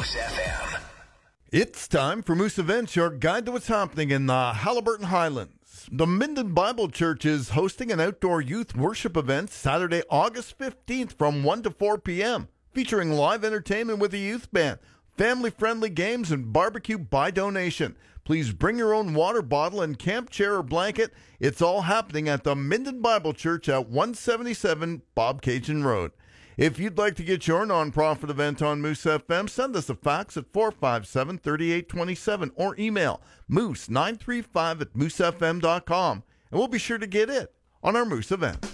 Moose FM. It's time for Moose Events, your guide to what's happening in the Haliburton Highlands. The Minden Bible Church is hosting an outdoor youth worship event Saturday, August 15th from 1 to 4 p.m., featuring live entertainment with a youth band, family-friendly games, and barbecue by donation. Please bring your own water bottle and camp chair or blanket. It's all happening at the Minden Bible Church at 177 Bob Cajun Road. If you'd like to get your nonprofit event on Moose FM, send us a fax at 457-3827 or email moose935@moosefm.com, and we'll be sure to get it on our Moose event.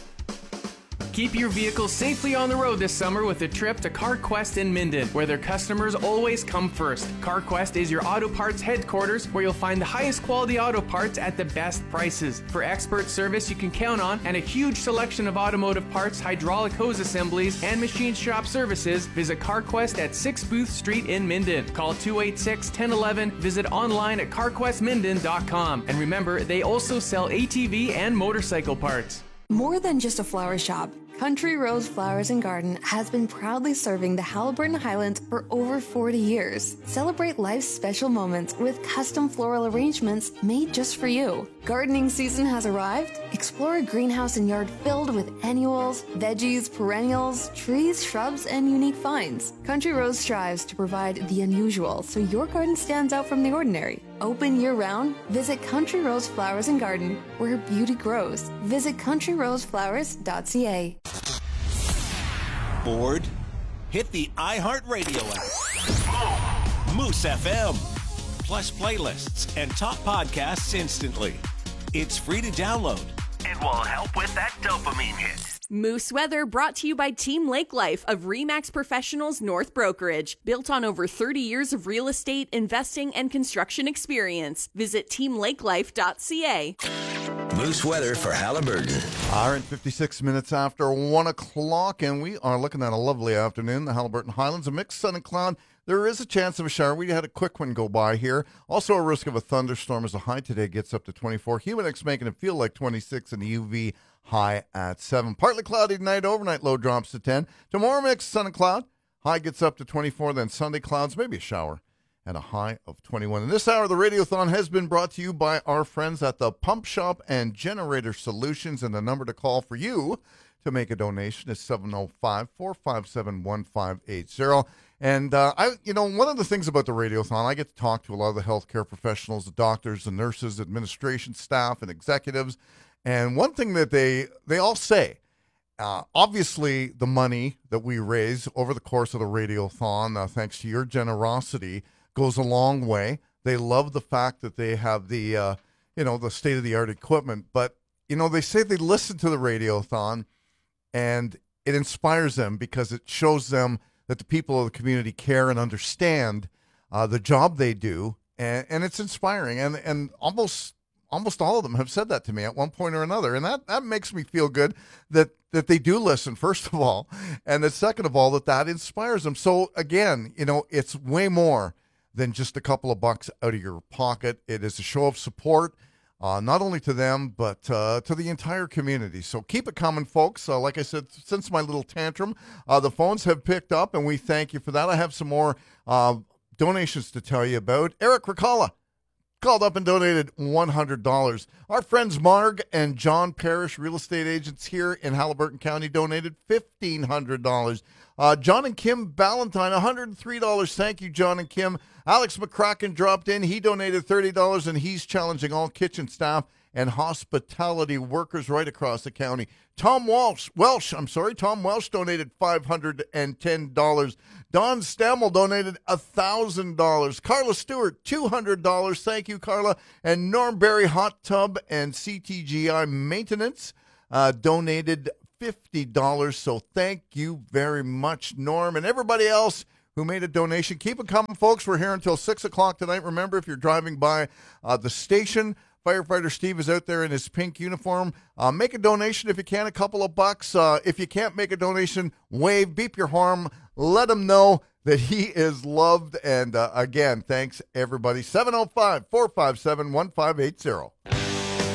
Keep your vehicle safely on the road this summer with a trip to CarQuest in Minden, where their customers always come first. CarQuest is your auto parts headquarters, where you'll find the highest quality auto parts at the best prices. For expert service you can count on and a huge selection of automotive parts, hydraulic hose assemblies, and machine shop services, visit CarQuest at 6 Booth Street in Minden. Call 286-1011, visit online at carquestminden.com. And remember, they also sell ATV and motorcycle parts. More than just a flower shop, Country Rose Flowers and Garden has been proudly serving the Haliburton Highlands for over 40 years. Celebrate life's special moments with custom floral arrangements made just for you. Gardening season has arrived. Explore a greenhouse and yard filled with annuals, veggies, perennials, trees, shrubs, and unique finds. Country Rose strives to provide the unusual so your garden stands out from the ordinary. Open year-round, visit Country Rose Flowers and Garden, where beauty grows. Visit countryroseflowers.ca. Bored? Hit the iHeartRadio app. Moose FM. Plus playlists and top podcasts instantly. It's free to download and will help with that dopamine hit. Moose Weather brought to you by Team Lake Life of RE/MAX Professionals North Brokerage. Built on over 30 years of real estate, investing, and construction experience. Visit teamlakelife.ca. Moose weather for Haliburton. All right, 56 minutes after 1 o'clock, and we are looking at a lovely afternoon. The Haliburton Highlands, a mixed sun and cloud. There is a chance of a shower. We had a quick one go by here. Also a risk of a thunderstorm as the high today gets up to 24. Humid X making it feel like 26 and the UV high at 7. Partly cloudy tonight, overnight low drops to 10. Tomorrow mixed sun and cloud. High gets up to 24, then Sunday clouds, maybe a shower, and a high of 21. And this hour, the Radiothon has been brought to you by our friends at the Pump Shop and Generator Solutions. And the number to call for you to make a donation is 705-457-1580. And one of the things about the Radiothon, I get to talk to a lot of the healthcare professionals, the doctors, the nurses, administration staff, and executives. And one thing that they all say, obviously the money that we raise over the course of the Radiothon, thanks to your generosity, goes a long way. They love the fact that they have the state-of-the-art equipment. But, they say they listen to the Radiothon, and it inspires them because it shows them that the people of the community care and understand the job they do, and it's inspiring. And almost all of them have said that to me at one point or another, and that makes me feel good that they do listen, first of all, and that second of all, that inspires them. So again, it's way more than just a couple of bucks out of your pocket. It is a show of support, not only to them, but to the entire community. So keep it coming, folks. Like I said, since my little tantrum, the phones have picked up, and we thank you for that. I have some more donations to tell you about. Eric Ricala called up and donated $100. Our friends Marg and John Parrish, real estate agents here in Haliburton County, donated $1,500. John and Kim Ballantyne, $103. Thank you, John and Kim. Alex McCracken dropped in. He donated $30, and he's challenging all kitchen staff and hospitality workers right across the county. Tom Welsh donated $510. Don Stammel donated $1,000. Carla Stewart, $200. Thank you, Carla. And Norm Berry Hot Tub and CTGI Maintenance donated $50. So thank you very much, Norm, and everybody else who made a donation. Keep it coming, folks. We're here until 6 o'clock tonight. Remember, if you're driving by the station, Firefighter Steve is out there in his pink uniform. Make a donation if you can, a couple of bucks. If you can't make a donation, wave, beep your horn, let him know that he is loved. And again, thanks, everybody. 705-457-1580.